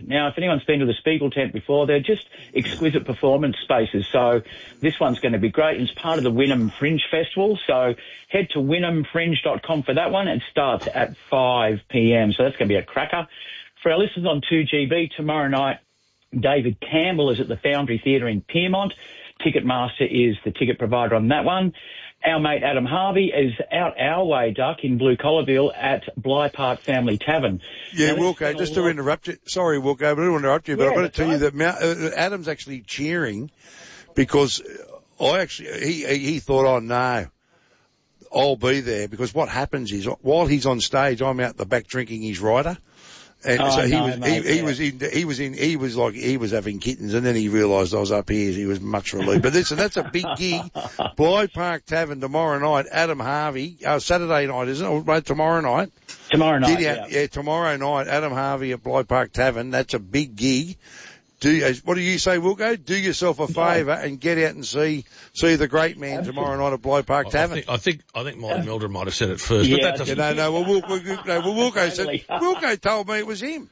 Now, if anyone's been to the Spiegel tent before, they're just exquisite performance spaces. So this one's going to be great. It's part of the Wynnum Fringe Festival. So head to wynnumfringe.com for that one. It starts at 5 p.m. So that's going to be a cracker. For our listeners on 2GB, tomorrow night, David Campbell is at the Foundry Theatre in Pyrmont. Ticketmaster is the ticket provider on that one. Our mate Adam Harvey is out our way, Duck, in Blue Collarville at Bligh Park Family Tavern. Yeah, Wilco, just to interrupt you. Sorry, Wilco, but I don't want to interrupt you, but I've got to tell you that Adam's actually cheering because he thought, oh, no, I'll be there, because what happens is while he's on stage, I'm out the back drinking his rider. And so he was having kittens, and then he realised I was up here. He was much relieved. But that's a big gig. Bligh Park Tavern tomorrow night. Adam Harvey, Saturday night, isn't it? Right, tomorrow night. Tomorrow night. Yeah, tomorrow night. Adam Harvey at Bligh Park Tavern. That's a big gig. What do you say, Wilco? Do yourself a favour and get out and see the great man tomorrow night at Bligh Park Tavern. I think Mike Mildred might have said it first, yeah, but that doesn't. Wilco told me it was him.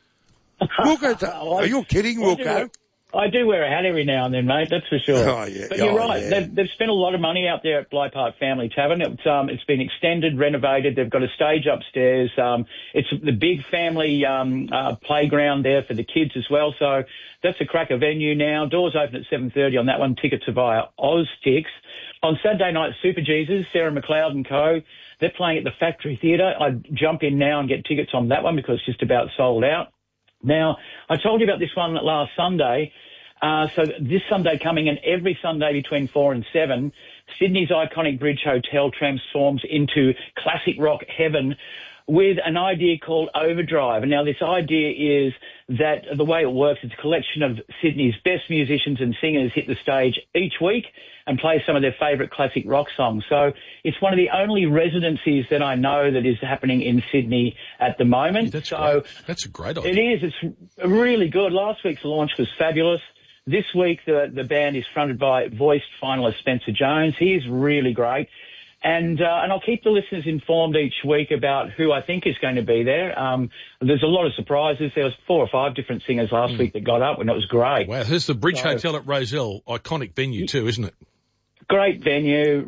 Are you kidding, Wilco? I do wear a hat every now and then, mate, that's for sure. Oh, yeah. But you're right. Yeah. They've spent a lot of money out there at Bligh Park Family Tavern. It's been extended, renovated. They've got a stage upstairs. It's the big family playground there for the kids as well. So that's a cracker venue now. Doors open at 7:30 on that one. Tickets are via OzTix. On Saturday night, Super Jesus, Sarah McLeod and co. They're playing at the Factory Theatre. I'd jump in now and get tickets on that one because it's just about sold out. Now, I told you about this one last Sunday. So this Sunday coming, and every Sunday between 4 and 7, Sydney's iconic Bridge Hotel transforms into classic rock heaven with an idea called Overdrive. And now this idea is that the way it works, it's a collection of Sydney's best musicians and singers hit the stage each week and play some of their favourite classic rock songs. So it's one of the only residencies that I know that is happening in Sydney at the moment. That's a great idea. It is. It's really good. Last week's launch was fabulous. This week, the band is fronted by voiced finalist Spencer Jones. He is really great. And I'll keep the listeners informed each week about who I think is going to be there. There's a lot of surprises. There was 4 or 5 different singers last week that got up, and it was great. Wow, there's the Bridge Hotel at Rozelle. Iconic venue too, isn't it? Great venue.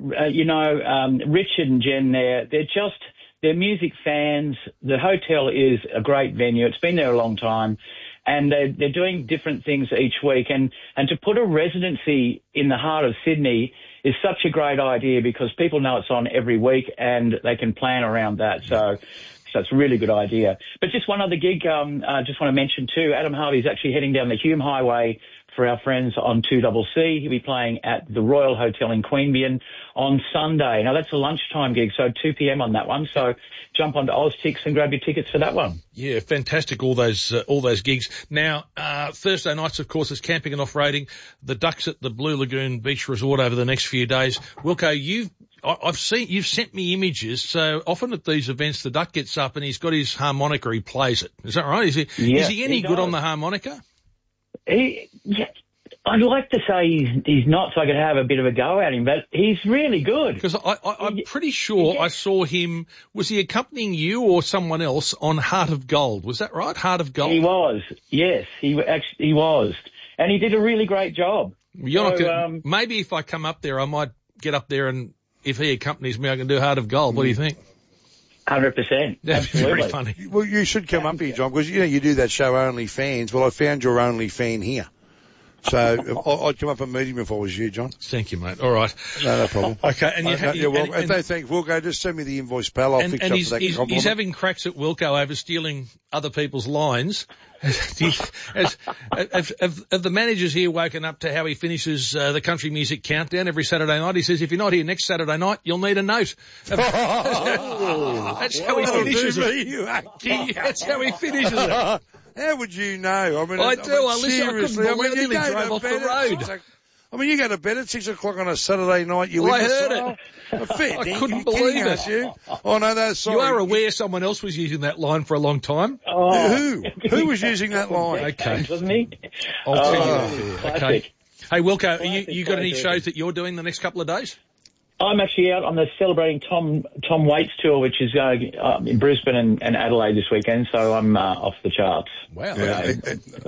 Richard and Jen there, they're music fans. The hotel is a great venue. It's been there a long time. And they're doing different things each week. And to put a residency in the heart of Sydney is such a great idea because people know it's on every week and they can plan around that. So it's a really good idea. But just one other gig I just want to mention too. Adam Harvey's actually heading down the Hume Highway for our friends on 2CC. He'll be playing at the Royal Hotel in Queanbeyan on Sunday. Now, that's a lunchtime gig, so 2 p.m. on that one. So jump onto OzTix and grab your tickets for that one. Yeah, fantastic, all those gigs. Now, Thursday nights, of course, is camping and off-roading. The Ducks at the Blue Lagoon Beach Resort over the next few days. Wilco, you've sent me images. So often at these events, the Duck gets up and he's got his harmonica. He plays it. Is that right? Is he any good on the harmonica? I'd like to say he's not, so I could have a bit of a go at him, but he's really good. Because I'm pretty sure I saw him. Was he accompanying you or someone else on Heart of Gold? Was that right? Heart of Gold. He was. Yes, he was, and he did a really great job. Maybe if I come up there, I might get up there, and if he accompanies me, I can do Heart of Gold. What do you think? 100%. That's very funny. Well, you should come up here, John, because you do that show Only Fans. Well, I found your Only Fan here. So I'd come up and meet him if I was you, John. Thank you, mate. All right. No problem. Okay. And you're welcome. Thanks, Wilco. Just send me the invoice, pal. I'll fix up for that compliment. He's having cracks at Wilco over stealing other people's lines. Have the managers here woken up to how he finishes the country music countdown every Saturday night? He says, if you're not here next Saturday night, you'll need a note. That's how he finishes it. That's how he finishes it. How would you know? I do. I couldn't believe he drove off the road. You go to bed at 6 o'clock on a Saturday night. I heard it. I couldn't believe it. You? Oh, no, that's sorry. You are aware someone else was using that line for a long time? Who? Who was using that line? Okay. Wasn't he? I'll tell you. Okay. Hey, Wilco, you got any shows that you're doing the next couple of days? I'm actually out on the celebrating Tom Waits tour, which is in Brisbane and Adelaide this weekend, so I'm off the charts. Wow. Yeah.